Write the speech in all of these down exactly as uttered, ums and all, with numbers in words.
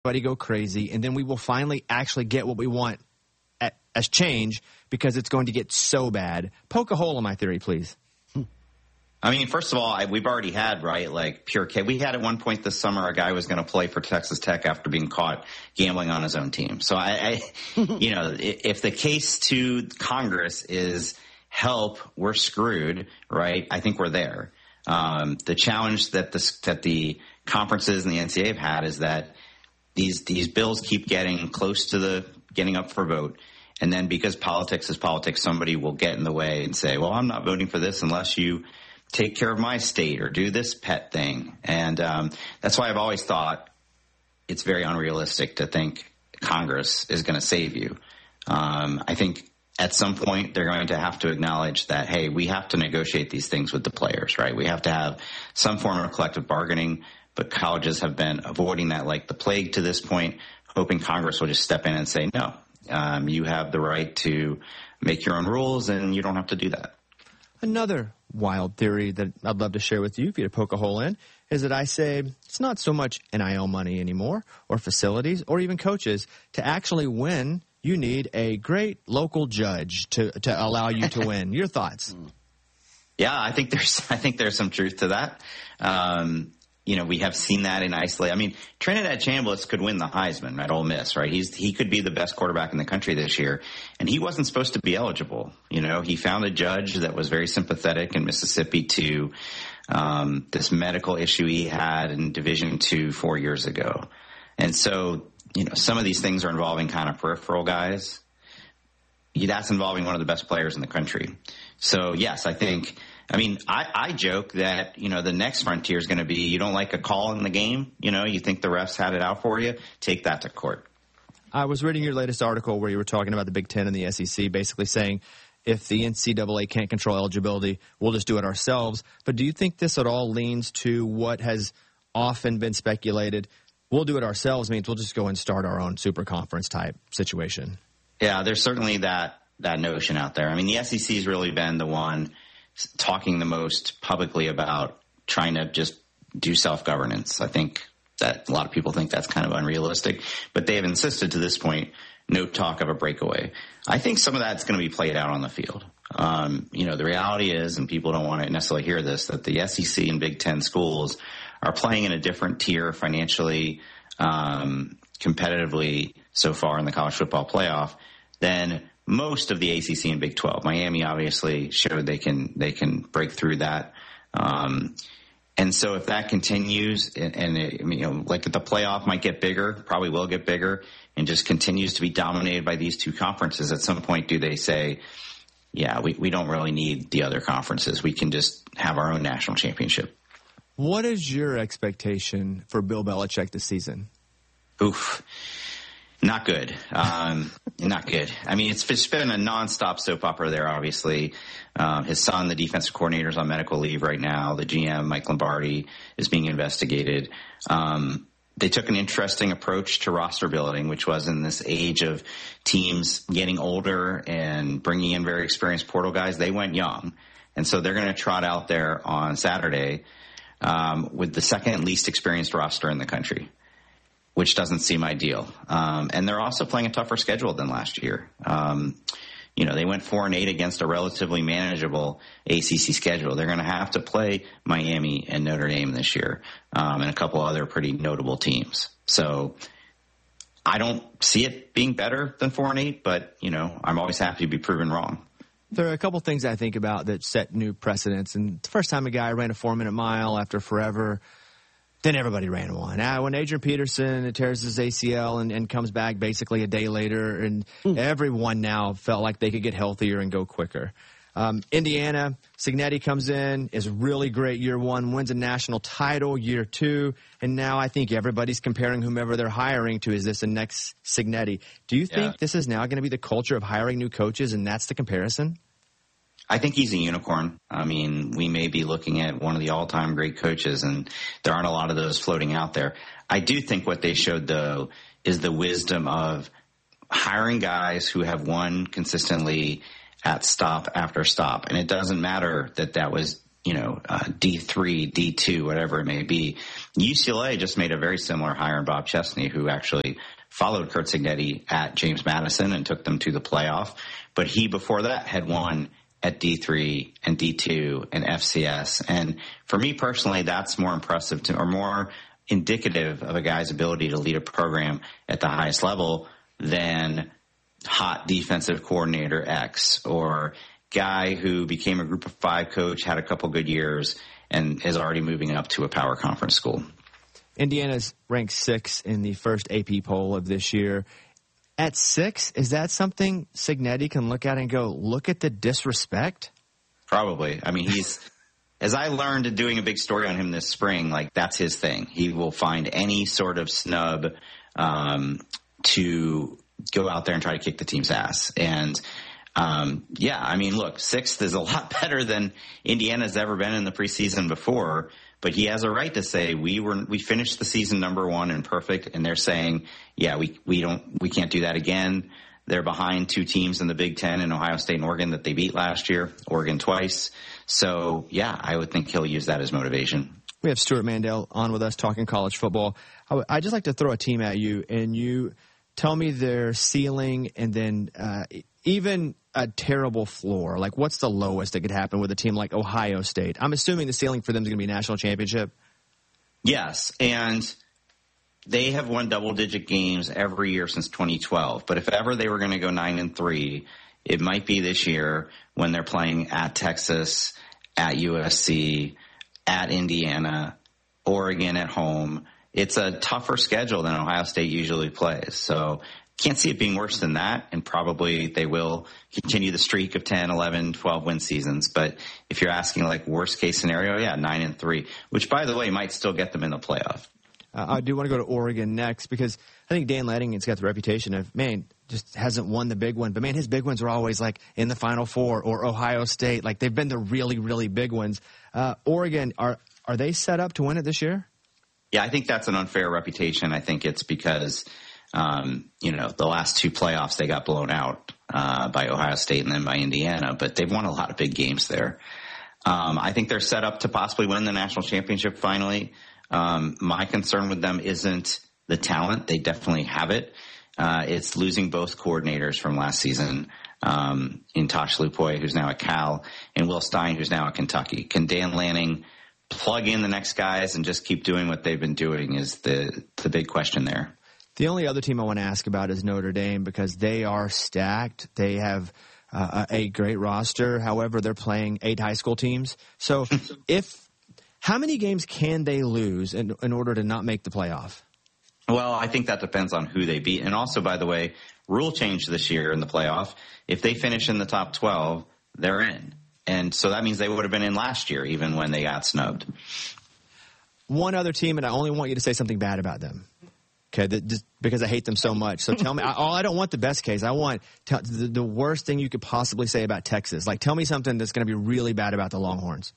everybody go crazy, and then we will finally actually get what we want at, as change because it's going to get so bad. Poke a hole in my theory, please. I mean, first of all, I, we've already had, right, like pure K. We had at one point this summer a guy was going to play for Texas Tech after being caught gambling on his own team. So I, I you know, if the case to Congress is help, we're screwed, right? I think we're there. Um, the challenge that the, that the conferences and the N C double A have had is that these, these bills keep getting close to the getting up for vote. And then because politics is politics, somebody will get in the way and say, well, I'm not voting for this unless you take care of my state or do this pet thing. And um, that's why I've always thought it's very unrealistic to think Congress is going to save you. Um, I think at some point they're going to have to acknowledge that, hey, we have to negotiate these things with the players, right? We have to have some form of collective bargaining, but colleges have been avoiding that like the plague to this point, hoping Congress will just step in and say, no, um, you have the right to make your own rules and you don't have to do that. Another wild theory that I'd love to share with you, if you to poke a hole in, is that I say it's not so much N I L money anymore or facilities or even coaches. To actually win, you need a great local judge to, to allow you to win. Your thoughts? Yeah, I think there's I think there's some truth to that. Um, you know, we have seen that in isolation. I mean, Trinidad Chambliss could win the Heisman at Ole Miss, right? He's he could be the best quarterback in the country this year, and he wasn't supposed to be eligible. You know, he found a judge that was very sympathetic in Mississippi to um, this medical issue he had in Division Two four years ago, and so you know, some of these things are involving kind of peripheral guys. That's involving one of the best players in the country. So yes, I think. I mean, I, I joke that, you know, the next frontier is going to be you don't like a call in the game. You know, you think the refs had it out for you. Take that to court. I was reading your latest article where you were talking about the Big Ten and the S E C, basically saying if the N C double A can't control eligibility, we'll just do it ourselves. But do you think this at all leans to what has often been speculated? We'll do it ourselves means we'll just go and start our own super conference type situation. Yeah, there's certainly that that notion out there. I mean, the S E C has really been the one talking the most publicly about trying to just do self-governance. I think that a lot of people think that's kind of unrealistic, but they have insisted to this point, no talk of a breakaway. I think some of that's going to be played out on the field. Um, you know, the reality is, and people don't want to necessarily hear this, that the S E C and Big Ten schools are playing in a different tier financially, um, competitively so far in the college football playoff than most of the A C C and Big twelve. Miami obviously showed they can they can break through that. Um, and so if that continues, and, and it, you know, like the playoff might get bigger, probably will get bigger, and just continues to be dominated by these two conferences, at some point do they say, yeah, we, we don't really need the other conferences. We can just have our own national championship. What is your expectation for Bill Belichick this season? Oof. Not good. Um, not good. I mean, it's, it's been a nonstop soap opera there, obviously. Um, his son, the defensive coordinator, is on medical leave right now. The G M, Mike Lombardi, is being investigated. Um, they took an interesting approach to roster building, which was in this age of teams getting older and bringing in very experienced portal guys. They went young. And so they're going to trot out there on Saturday um, with the second least experienced roster in the country, which doesn't seem ideal. Um, and they're also playing a tougher schedule than last year. Um, you know, they went four and eight against a relatively manageable A C C schedule. They're going to have to play Miami and Notre Dame this year, um, and a couple other pretty notable teams. So I don't see it being better than four and eight, but, you know, I'm always happy to be proven wrong. There are a couple things I think about that set new precedents. And the first time a guy ran a four-minute mile after forever, then everybody ran one. Now, when Adrian Peterson tears his A C L and, and comes back basically a day later, and mm. everyone now felt like they could get healthier and go quicker. Um, Indiana, Cignetti comes in, is really great year one, wins a national title year two, and now I think everybody's comparing whomever they're hiring to, is this the next Cignetti? Do you think yeah. this is now going to be the culture of hiring new coaches, and that's the comparison? I think he's a unicorn. I mean, we may be looking at one of the all-time great coaches, and there aren't a lot of those floating out there. I do think what they showed, though, is the wisdom of hiring guys who have won consistently at stop after stop. And it doesn't matter that that was you know, uh, D three, D two, whatever it may be. U C L A just made a very similar hire in Bob Chesney, who actually followed Curt Cignetti at James Madison and took them to the playoff. But he, before that, had won at D three and D two and F C S. And for me personally, that's more impressive to, or more indicative of a guy's ability to lead a program at the highest level than hot defensive coordinator X, or guy who became a group of five coach, had a couple good years, and is already moving up to a power conference school. Indiana's ranked sixth in the first A P poll of this year. At six, is that something Cignetti can look at and go, look at the disrespect? Probably. I mean, he's, as I learned doing a big story on him this spring, like that's his thing. He will find any sort of snub um, to go out there and try to kick the team's ass. And Um, yeah, I mean, look, sixth is a lot better than Indiana's ever been in the preseason before, but he has a right to say we were, we finished the season number one and perfect. And they're saying, yeah, we, we don't, we can't do that again. They're behind two teams in the Big Ten in Ohio State and Oregon that they beat last year, Oregon twice. So yeah, I would think he'll use that as motivation. We have Stuart Mandel on with us talking college football. I would, I'd just like to throw a team at you and you tell me their ceiling and then, uh, even a terrible floor. Like, what's the lowest that could happen with a team like Ohio State? I'm assuming the ceiling for them is going to be a national championship. Yes, and they have won double-digit games every year since twenty twelve. But if ever they were going to go nine and three, it might be this year when they're playing at Texas, at U S C, at Indiana, Oregon at home. It's a tougher schedule than Ohio State usually plays. So can't see it being worse than that, and probably they will continue the streak of ten, eleven, twelve win seasons. But if you're asking like worst case scenario, yeah, nine and three, which by the way might still get them in the playoff. Uh, I do want to go to Oregon next because I think Dan Lanningen's got the reputation of, man, just hasn't won the big one. But man, his big ones are always like in the Final Four or Ohio State. Like they've been the really, really big ones. Uh, Oregon, are are they set up to win it this year? Yeah, I think that's an unfair reputation. I think it's because Um, you know, the last two playoffs, they got blown out uh, by Ohio State and then by Indiana, but they've won a lot of big games there. Um, I think they're set up to possibly win the national championship finally. Um, my concern with them isn't the talent. They definitely have it. Uh, it's losing both coordinators from last season, um, in Tosh Lupoy, who's now at Cal, and Will Stein, who's now at Kentucky. Can Dan Lanning plug in the next guys and just keep doing what they've been doing is the, the big question there. The only other team I want to ask about is Notre Dame because they are stacked. They have uh, a great roster. However, they're playing eight high school teams. So if how many games can they lose in, in order to not make the playoff? Well, I think that depends on who they beat. And also, by the way, rule change this year in the playoff. If they finish in the top twelve, they're in. And so that means they would have been in last year, even when they got snubbed. One other team, and I only want you to say something bad about them. Okay, the, just because I hate them so much. So tell me, I, I don't want the best case. I want t- the, the worst thing you could possibly say about Texas. Like, tell me something that's going to be really bad about the Longhorns.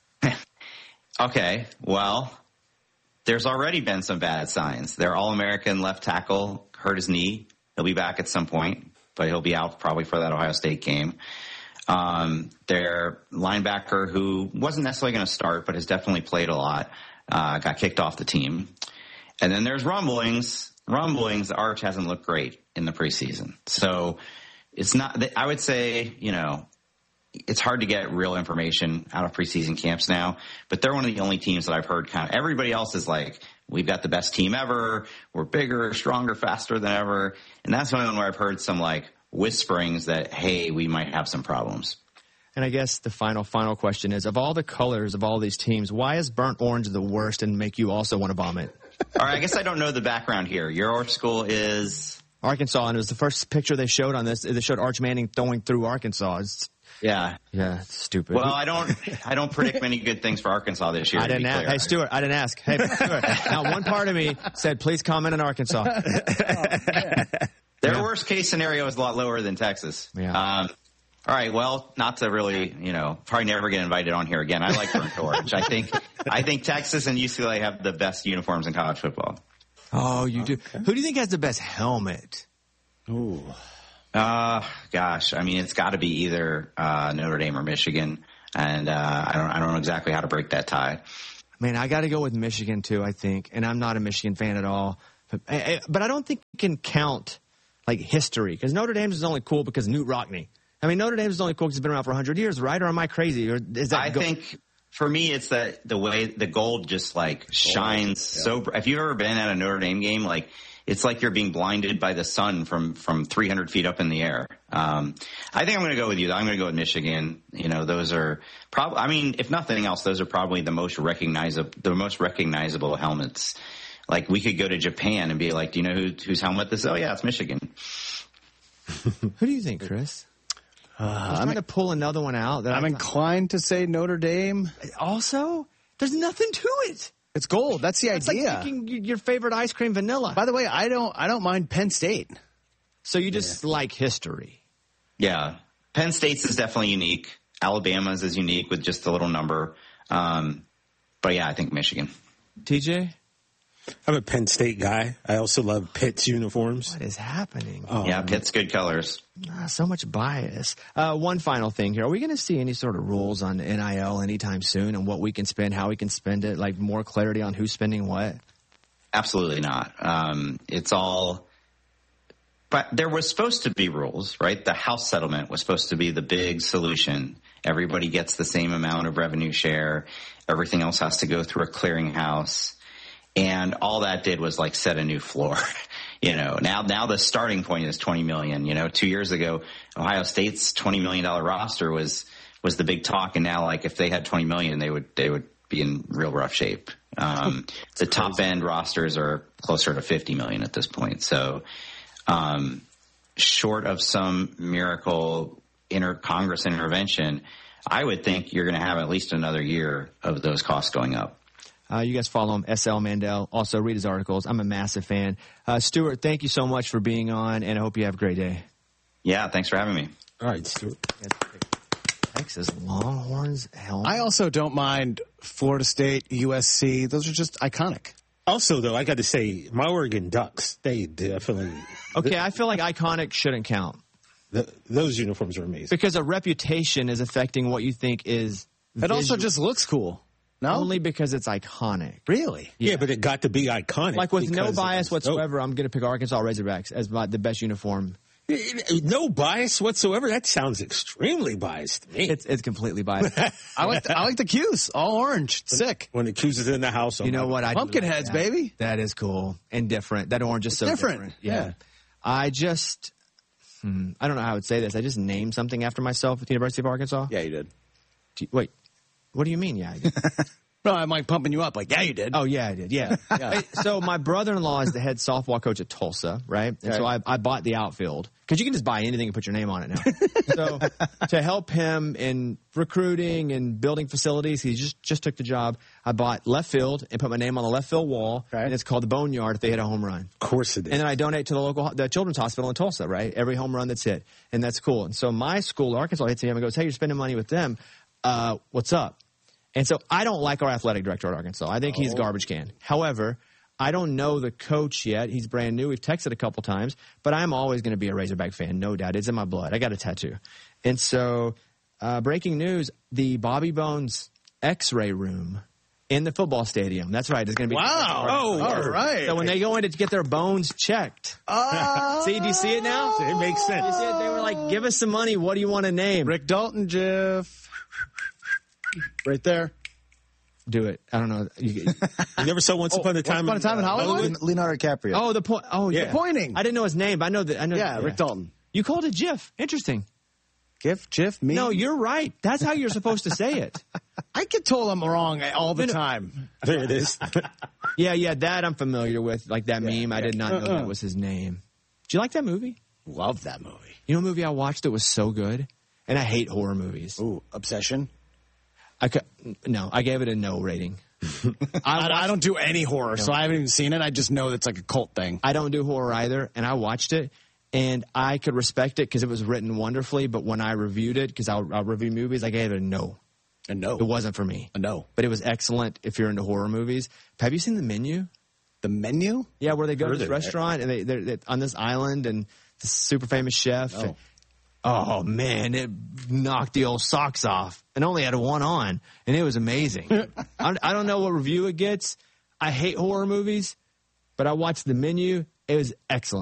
Okay, well, there's already been some bad signs. Their All-American left tackle hurt his knee. He'll be back at some point, but he'll be out probably for that Ohio State game. Um, their linebacker, who wasn't necessarily going to start, but has definitely played a lot, uh, got kicked off the team. And then there's rumblings. Rumblings, Arch hasn't looked great in the preseason. So it's not, I would say, you know, it's hard to get real information out of preseason camps now, but they're one of the only teams that I've heard kind of, everybody else is like, we've got the best team ever. We're bigger, stronger, faster than ever. And that's the only one where I've heard some like whisperings that, hey, we might have some problems. And I guess the final, final question is, of all the colors of all these teams, why is burnt orange the worst and make you also want to vomit? All right, I guess I don't know the background here. Your school is? Arkansas, and it was the first picture they showed on this. They showed Arch Manning throwing through Arkansas. It's, yeah. Yeah, it's stupid. Well, I don't I don't predict many good things for Arkansas this year. I didn't ask. Hey, Stuart, I didn't ask. Hey, Stuart. Now, one part of me said, please comment on Arkansas. Oh, Their yeah. worst case scenario is a lot lower than Texas. Yeah. Um, all right. Well, not to really, you know, probably never get invited on here again. I like burnt orange. I think, I think Texas and U C L A have the best uniforms in college football. Oh, you do. Okay. Who do you think has the best helmet? Ooh. Uh, gosh. I mean, it's got to be either uh, Notre Dame or Michigan. and uh, I don't I don't know exactly how to break that tie. Man, I got to go with Michigan too, I think, and I'm not a Michigan fan at all. But, but I don't think you can count like history because Notre Dame is only cool because Knute Rockne. I mean, Notre Dame is only cool because it's been around for one hundred years, right? Or am I crazy? Or is that I go- think for me, it's that the way the gold just like shines yeah. so bright. If you've ever been at a Notre Dame game, like it's like you're being blinded by the sun from, from three hundred feet up in the air. Um, I think I'm going to go with you. I'm going to go with Michigan. You know, those are probably, I mean, if nothing else, those are probably the most recognizable, the most recognizable helmets. Like we could go to Japan and be like, do you know who, whose helmet this is? Oh yeah, it's Michigan. Who do you think, Chris? Uh, I'm trying I'm, to pull another one out. That I'm inclined to say Notre Dame. Also, there's nothing to it. It's gold. That's the That's idea. Like picking your favorite ice cream, vanilla. By the way, I don't. I don't mind Penn State. So you just yeah. like history. Yeah, Penn State's is definitely unique. Alabama's is unique with just a little number. Um, but yeah, I think Michigan. T J. I'm a Penn State guy. I also love Pitt's uniforms. What is happening? Oh, yeah, Pitt's good colors. Ah, so much bias. Uh, one final thing here. Are we going to see any sort of rules on N I L anytime soon and what we can spend, how we can spend it, like more clarity on who's spending what? Absolutely not. Um, it's all – but there was supposed to be rules, right? The house settlement was supposed to be the big solution. Everybody gets the same amount of revenue share. Everything else has to go through a clearinghouse. And all that did was like set a new floor. You know, now, now the starting point is twenty million. You know, two years ago, Ohio State's twenty million dollars roster was, was the big talk. And now, like, if they had twenty million, they would, they would be in real rough shape. Um, the top end rosters are closer to fifty million at this point. So, um, short of some miracle inter Congress intervention, I would think you're going to have at least another year of those costs going up. Uh, you guys follow him, S L Mandel. Also, read his articles. I'm a massive fan. Uh, Stuart, thank you so much for being on, and I hope you have a great day. Yeah, thanks for having me. All right, Stuart. Texas Longhorns helmet. I also don't mind Florida State, U S C. Those are just iconic. Also, though, I got to say, my Oregon Ducks, they definitely... Okay, I feel like iconic shouldn't count. The, those uniforms are amazing. Because a reputation is affecting what you think is... It visual. also just looks cool. No? Only because it's iconic. Really? Yeah, yeah but it got to be iconic. Like with no bias whatsoever, I'm going to pick Arkansas Razorbacks as my, the best uniform. No bias whatsoever? That sounds extremely biased to me. It's, it's completely biased. I like the, I like the cues. All orange. It's sick. When the cues is in the house. You know what? I Pumpkin like heads, that. baby. That is cool and different. That orange is so different. different. Yeah. yeah. I just, hmm, I don't know how I would say this. I just named something after myself at the University of Arkansas. Yeah, you did. Wait, what do you mean? Yeah, I did. No, I'm like pumping you up. Like, yeah, you did. Oh, yeah, I did. Yeah. yeah. So my brother-in-law is the head softball coach at Tulsa, right? And right. so I, I bought the outfield because you can just buy anything and put your name on it now. So to help him in recruiting and building facilities, he just, just took the job. I bought left field and put my name on the left field wall, right. and it's called the Boneyard if they hit a home run. Of course it is. And then I donate to the local the children's hospital in Tulsa, right? Every home run that's hit, and that's cool. And so my school, Arkansas, hits me up and goes, "Hey, you're spending money with them. Uh, what's up?" And so I don't like our athletic director at Arkansas. I think oh. he's garbage can. However, I don't know the coach yet. He's brand new. We've texted a couple times, but I'm always going to be a Razorback fan, no doubt. It's in my blood. I got a tattoo. And so, uh, breaking news, the Bobby Bones X-ray room in the football stadium. That's right. It's going to be. Wow. Oh, all right. So when they go in to get their bones checked. Uh, see, do you see it now? It makes sense. You see it? They were like, give us some money. What do you want to name? Rick Dalton, Jeff. Right there. Do it. I don't know. You, you never saw Once oh, Upon a Time. Once Upon a Time in Hollywood? Hollywood? Leonardo DiCaprio. Oh, the point. Oh, yeah. The pointing. I didn't know his name, but I know that. I know. Yeah, that, Rick yeah. Dalton. You called it GIF. Interesting. GIF, GIF, me. No, you're right. That's how you're supposed to say it. I get told I'm wrong all the no, no. time. There it is. yeah, yeah, that I'm familiar with. Like that yeah, meme. Yeah. I did not know uh-uh. that was his name. Do you like that movie? Love that movie. You know a movie I watched that was so good? And I hate horror movies. Ooh, Obsession? I could, no, I gave it a no rating. I, watched, I don't do any horror, no. so I haven't even seen it. I just know it's like a cult thing. I don't do horror either, and I watched it, and I could respect it because it was written wonderfully, but when I reviewed it, because I'll, I'll review movies, I gave it a no. A no? It wasn't for me. A no. But it was excellent if you're into horror movies. Have you seen The Menu? The Menu? Yeah, where they go to this restaurant, and they, they're, they're on this island, and this super famous chef. Oh. And Oh, man, it knocked the old socks off and only had one on, and it was amazing. I, I don't know what review it gets. I hate horror movies, but I watched The Menu. It was excellent.